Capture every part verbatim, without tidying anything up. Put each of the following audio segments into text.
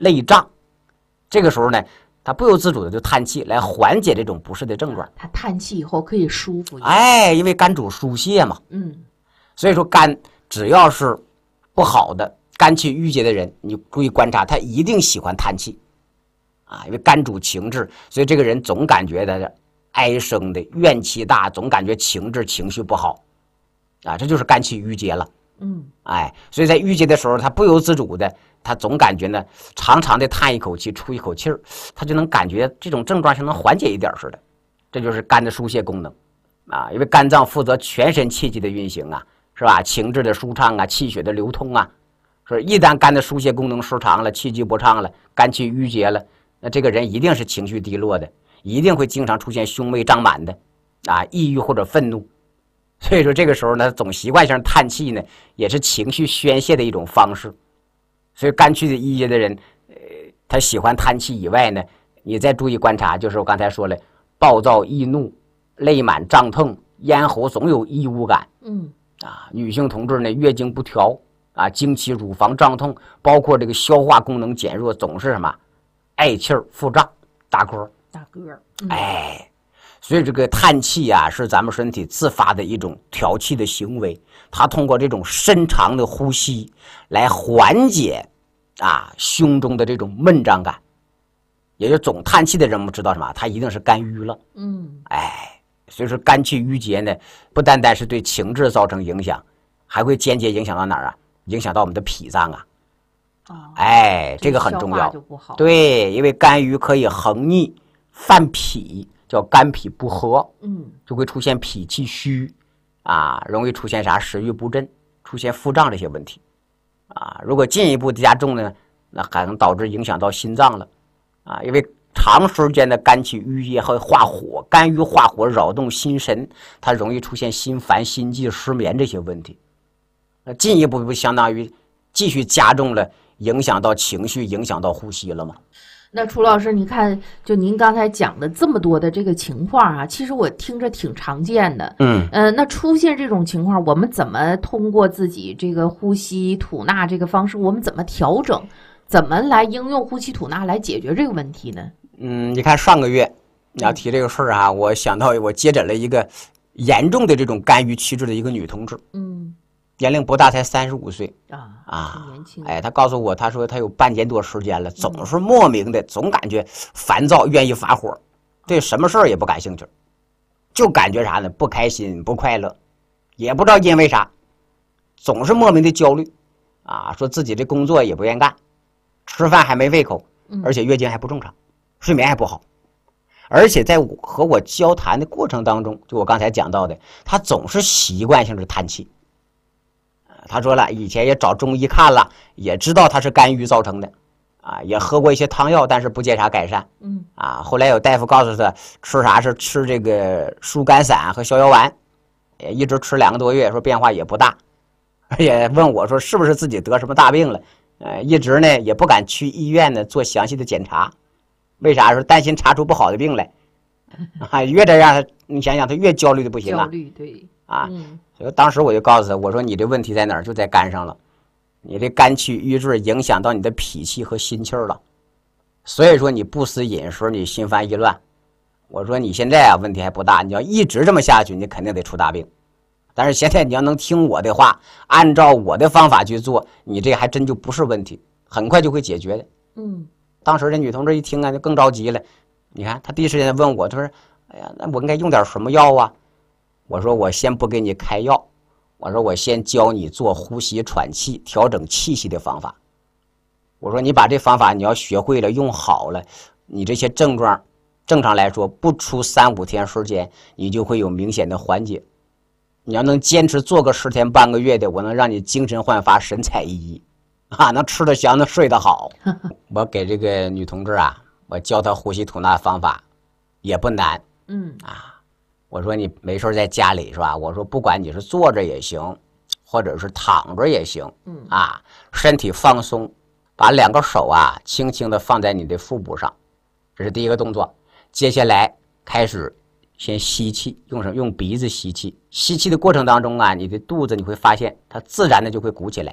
泪胀，这个时候呢，他不由自主的就叹气来缓解这种不适的症状。 他叹气以后可以舒服一点。 哎，因为肝主疏泄嘛， 嗯， 所以说肝只要是不好的肝气郁结的人，你注意观察，他一定喜欢叹气啊，因为肝主情志，所以这个人总感觉他哀声的，怨气大，总感觉情志情绪不好啊，这就是肝气郁结了。 嗯， 哎，所以在郁结的时候，他不由自主的，他总感觉呢，长长的叹一口气，出一口气儿，他就能感觉这种症状像能缓解一点似的。这就是肝的疏泄功能啊，因为肝脏负责全身气机的运行啊，是吧？情志的舒畅啊，气血的流通啊，说一旦肝的疏泄功能失常了，气机不畅了，肝气郁结了，那这个人一定是情绪低落的，一定会经常出现胸胃胀满的啊，抑郁或者愤怒。所以说这个时候呢，总习惯性叹气呢，也是情绪宣泄的一种方式。所以肝气的郁结的人，呃，他喜欢叹气以外呢，你再注意观察，就是我刚才说了，暴躁易怒、泪满胀痛、咽喉总有异物感。 嗯， 啊，女性同志呢，月经不调啊，经期、乳房胀痛，包括这个消化功能减弱，总是什么嗳气儿、腹胀、打嗝、 打嗝。 嗯、哎。所以这个叹气啊，是咱们身体自发的一种调气的行为，它通过这种深长的呼吸来缓解啊胸中的这种闷胀感。也就总叹气的人，我们知道什么？他一定是肝郁了。 嗯， 哎，所以说肝气郁结呢，不单单是对情志造成影响，还会间接影响到哪儿啊？影响到我们的脾脏啊。 哦， 哎，这个很重要。 就不好。 对，因为肝郁可以横逆犯脾。叫肝脾不和， 嗯， 就会出现脾气虚啊，容易出现啥食欲不振，出现腹胀这些问题啊。如果进一步加重呢，那还能导致影响到心脏了啊。因为长时间的肝气郁结会化火，肝郁化火扰动心神，它容易出现心烦、心悸、失眠这些问题。那进一步不相当于继续加重了，影响到情绪，影响到呼吸了吗？ 那楚老师，你看，就您刚才讲的这么多的这个情况啊，其实我听着挺常见的。 嗯， 呃，那出现这种情况，我们怎么通过自己这个呼吸吐纳这个方式，我们怎么调整，怎么来应用呼吸吐纳来解决这个问题呢？ 嗯，你看上个月你要提这个事儿啊，嗯、我想到我接诊了一个严重的这种肝郁气滞的一个女同志。 嗯。 年龄不大，才三十五岁啊啊， 年轻。 哎，他告诉我，他说他有半年多时间了，总是莫名的，总感觉烦躁，愿意发火，对什么事儿也不感兴趣，就感觉啥呢？不开心，不快乐，也不知道因为啥，总是莫名的焦虑，啊，说自己的工作也不愿干，吃饭还没胃口，而且月经还不正常，睡眠还不好，而且在和我交谈的过程当中，就我刚才讲到的，他总是习惯性的叹气。他说了，以前也找中医看了，也知道他是肝郁造成的，啊，也喝过一些汤药，但是不见啥改善。 嗯， 啊，后来有大夫告诉他吃啥是吃这个疏肝散和逍遥丸，也一直吃两个多月，说变化也不大，也问我说是不是自己得什么大病了，呃，一直呢也不敢去医院呢做详细的检查，为啥？说担心查出不好的病来，啊，越这样，你想想他越焦虑的不行啊， 焦虑对啊。嗯，所以当时我就告诉他，我说你这问题在哪儿？就在肝上了，你这肝气郁滞影响到你的脾气和心气了，所以说你不思饮食，你心烦意乱。我说你现在啊问题还不大，你要一直这么下去，你肯定得出大病。但是现在你要能听我的话，按照我的方法去做，你这还真就不是问题，很快就会解决的。 嗯， 当时这女同志一听啊，就更着急了。你看，她第一时间问我，她说：“哎呀，那我应该用点什么药啊？”我说我先不给你开药，我说我先教你做呼吸喘气调整气息的方法。我说你把这方法你要学会了用好了，你这些症状正常来说不出三五天时间你就会有明显的缓解。你要能坚持做个十天半个月的，我能让你精神焕发神采奕奕啊，能吃得香能睡得好。我给这个女同志啊，我教她呼吸吐纳方法也不难。 嗯啊我说你没事在家里是吧？我说不管你是坐着也行，或者是躺着也行， 嗯啊，身体放松，把两个手啊轻轻的放在你的腹部上，这是第一个动作。接下来开始先吸气，用什么？用鼻子吸气。吸气的过程当中啊，你的肚子你会发现它自然的就会鼓起来，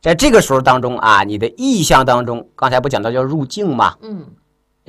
在这个时候当中啊，你的意象当中，刚才不讲到叫入境吗？ 嗯